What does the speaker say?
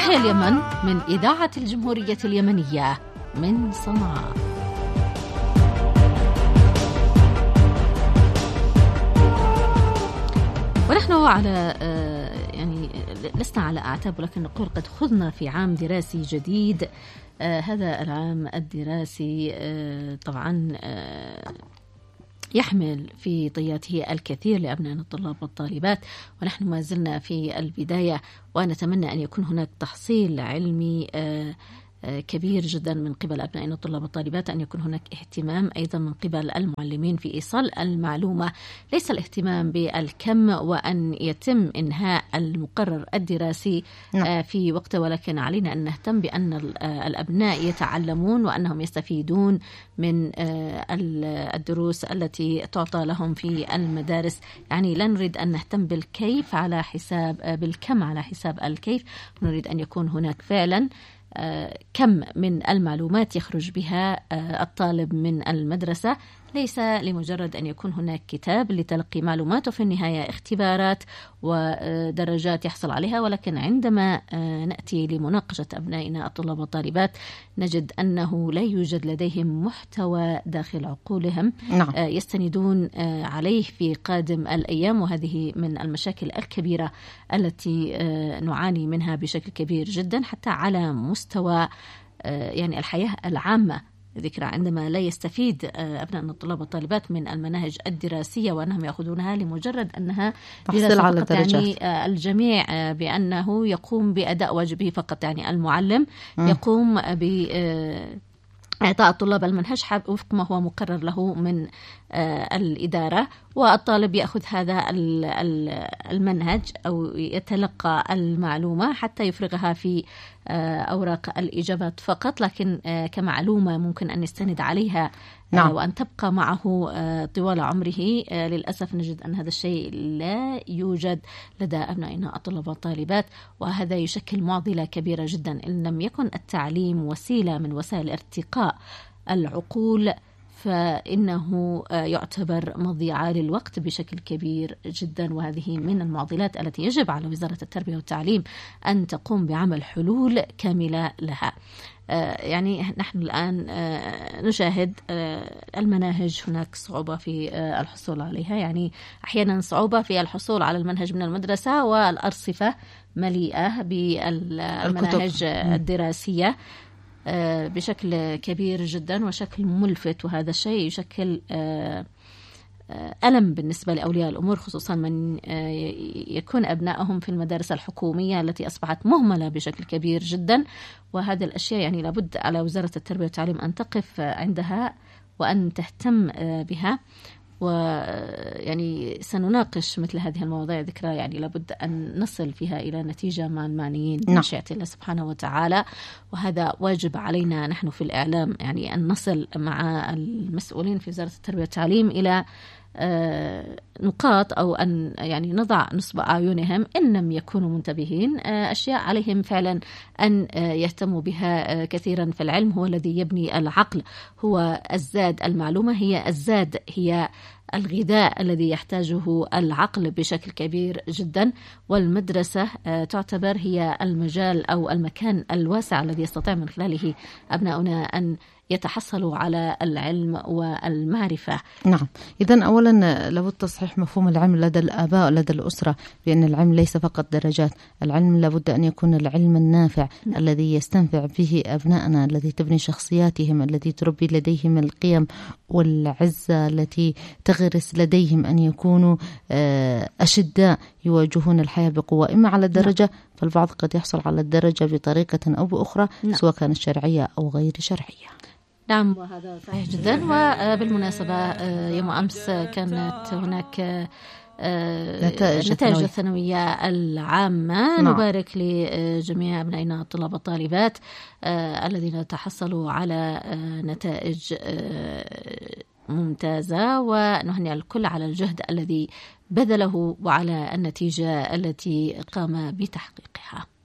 يحيى اليمن من إذاعة الجمهورية اليمنية من صنعاء. ونحن على يعني لسنا على أعتاب، ولكن نقول قد خضنا في عام دراسي جديد. هذا العام الدراسي طبعا يحمل في طياته الكثير لأبنائنا الطلاب والطالبات، ونحن ما زلنا في البداية، ونتمنى أن يكون هناك تحصيل علمي كبير جدا من قبل أبنائنا الطلاب والطالبات، أن يكون هناك اهتمام أيضا من قبل المعلمين في إيصال المعلومة، ليس الاهتمام بالكم وأن يتم إنهاء المقرر الدراسي في وقته، ولكن علينا أن نهتم بأن الأبناء يتعلمون وأنهم يستفيدون من الدروس التي تعطى لهم في المدارس. يعني لا نريد أن نهتم بالكيف على حساب بالكم على حساب الكيف، نريد أن يكون هناك فعلا كم من المعلومات يخرج بها الطالب من المدرسة، ليس لمجرد أن يكون هناك كتاب لتلقي معلومات وفي النهاية اختبارات ودرجات يحصل عليها، ولكن عندما نأتي لمناقشة أبنائنا الطلاب والطالبات نجد أنه لا يوجد لديهم محتوى داخل عقولهم يستندون عليه في قادم الأيام، وهذه من المشاكل الكبيرة التي نعاني منها بشكل كبير جدا حتى على مستوى يعني الحياة العامة. ذكرى عندما لا يستفيد أبنائنا الطلاب والطالبات من المناهج الدراسية وأنهم يأخذونها لمجرد أنها دراسة على فقط، يعني الجميع بأنه يقوم بأداء واجبه فقط، يعني المعلم يقوم إعطاء الطلاب المنهج وفق ما هو مقرر له من الإدارة، والطالب يأخذ هذا المنهج أو يتلقى المعلومة حتى يفرغها في أوراق الإجابات فقط، لكن كمعلومة ممكن أن يستند عليها وأن تبقى معه طوال عمره. للأسف نجد أن هذا الشيء لا يوجد لدى أبنائنا الطلاب والطالبات، وهذا يشكل معضلة كبيرة جدا. إن لم يكن التعليم وسيلة من وسائل ارتقاء العقول فإنه يعتبر مضيعة للوقت بشكل كبير جدا، وهذه من المعضلات التي يجب على وزارة التربية والتعليم أن تقوم بعمل حلول كاملة لها. يعني نحن الآن نشاهد المناهج هناك صعوبة في الحصول عليها، يعني أحيانا صعوبة في الحصول على المنهج من المدرسة، والأرصفة مليئة بالمناهج الدراسية بشكل كبير جدا وشكل ملفت، وهذا الشيء يشكل ألم بالنسبة لأولياء الأمور، خصوصا من يكون أبنائهم في المدارس الحكومية التي أصبحت مهملة بشكل كبير جدا. وهذه الأشياء يعني لابد على وزارة التربية والتعليم أن تقف عندها وأن تهتم بها، ويعني سنناقش مثل هذه المواضيع ذكرى، يعني لابد أن نصل فيها إلى نتيجة مع المعنيين بمشيئة الله سبحانه وتعالى، وهذا واجب علينا نحن في الإعلام، يعني أن نصل مع المسؤولين في وزارة التربية والتعليم إلى نقاط أو أن يعني نضع نصب أعينهم إن لم يكونوا منتبهين أشياء عليهم فعلا أن يهتموا بها كثيرا. في العلم هو الذي يبني العقل، هو الزاد، المعلومة هي الزاد، هي الغذاء الذي يحتاجه العقل بشكل كبير جدا، والمدرسة تعتبر هي المجال أو المكان الواسع الذي يستطيع من خلاله أبناؤنا أن يتحصلوا على العلم والمعرفة. نعم، إذن أولا لابد تصحيح مفهوم العلم لدى الآباء ولدى الأسرة، بأن العلم ليس فقط درجات، العلم لابد أن يكون العلم النافع الذي يستنفع به أبنائنا، الذي تبني شخصياتهم، الذي تربي لديهم القيم والعزة، التي تغرس لديهم أن يكونوا أشداء يواجهون الحياة بقوة، إما على الدرجة فالبعض قد يحصل على الدرجة بطريقة أو بأخرى سواء كانت شرعية أو غير شرعية. نعم، وهذا صحيح جدا. وبالمناسبة يوم أمس كانت هناك نتائج الثانوية العامة. نبارك لجميع أبنائنا الطلاب والطالبات الذين تحصلوا على نتائج ممتازة، ونهنئ الكل على الجهد الذي بذله وعلى النتيجة التي قام بتحقيقها.